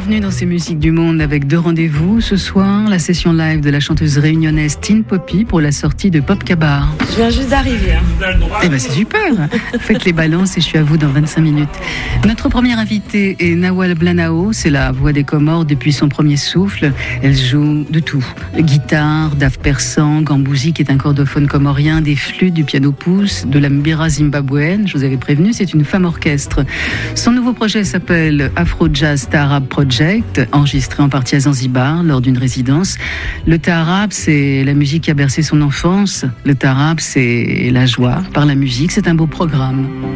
Bienvenue dans ces musiques du monde avec deux rendez-vous. Ce soir, la session live de la chanteuse réunionnaise Tin Poppy pour la sortie de Pop Cabar. Je viens juste d'arriver. Eh ben c'est super. Faites les balances et je suis à vous dans 25 minutes. Notre première invitée est Nawal Blanao. C'est la voix des Comores depuis son premier souffle. Elle joue de tout. Guitare, daf persan, gambouzi qui est un cordophone comorien, des flûtes, du piano pouce, de la mbira zimbabwéenne. Je vous avais prévenu, c'est une femme orchestre. Son nouveau projet s'appelle Afro Jazz Taarab Project, enregistré en partie à Zanzibar lors d'une résidence. Le taarab, c'est la musique qui a bercé son enfance. Le taarab, c'est la joie par la musique. C'est un beau programme.